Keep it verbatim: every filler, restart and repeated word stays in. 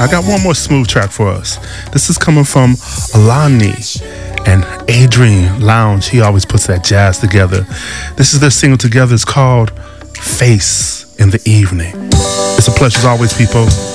I got one more smooth track for us. This is coming from Alani and Adrian Lounge. He always puts that jazz together. This is their single together. It's called Face in the Evening. It's a pleasure as always, people.